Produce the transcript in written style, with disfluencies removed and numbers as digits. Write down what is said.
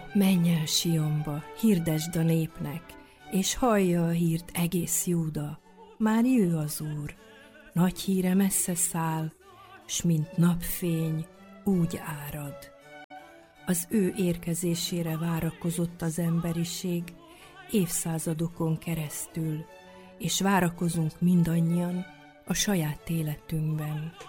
Menj el Sionba, hirdesd a népnek, és hallja a hírt egész Júda. Már jő az Úr, nagy híre messze száll, s mint napfény úgy árad. Az ő érkezésére várakozott az emberiség évszázadokon keresztül, és várakozunk mindannyian a saját életünkben.